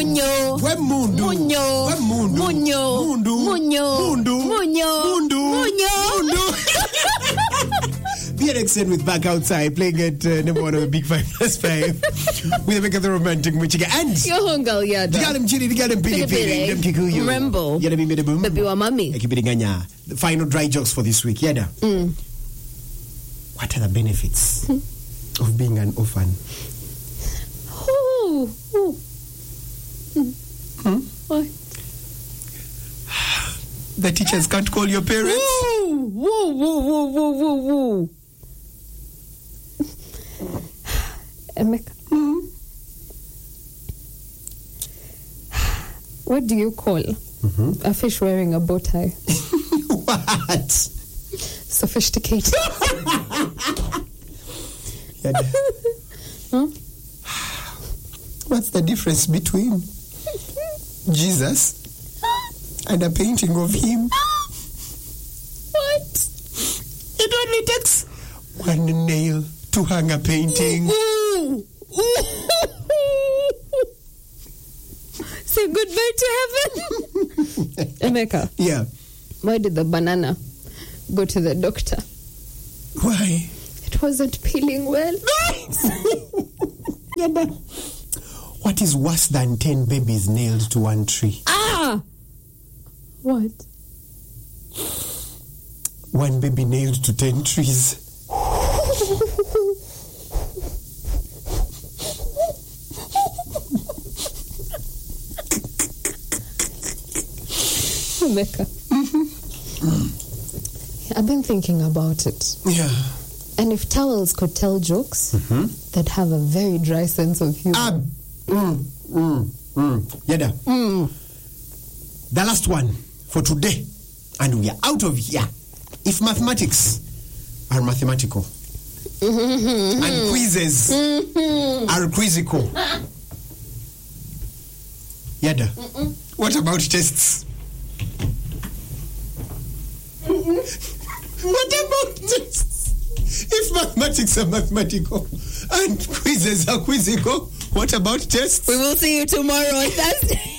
Munyo. We mundu. Munyo. We mundu. Munyo. Mundu. Munyo. Mundu. Munyo. Mundu. Munyo. Mundu. BNXN with Back Outside, playing at number 1 of the Big 5+5 with a big of the romantic Michigan and Yo hongal yada. Digalim Chili, Digalim Pili Pili, Dem Kikuyu. Remember. Yada Bimbe de Boom. Baby wa mami. Ekibiriganya. The final dry jokes for this week. Yada. What are the benefits of being an orphan? Ooh. What? The teachers can't call your parents. Woo. Emeka. What do you call a fish wearing a bow tie? What? Sophisticated. Huh? What's the difference between Jesus and a painting of him? What? It only takes one nail to hang a painting. Say goodbye to heaven. Emeka. Yeah. Why did the banana go to the doctor? Why? It wasn't peeling well. What is worse than 10 babies nailed to one tree? What? One baby nailed to 10 trees. Rebecca. I've been thinking about it. Yeah. And if towels could tell jokes, they'd have a very dry sense of humor. Yada. The last one for today, and we are out of here. If mathematics are mathematical and quizzes are quizzical, Yada, what about tests? What about tests? If mathematics are mathematical and quizzes are quizzical, what about tests? We will see you tomorrow on Thursday.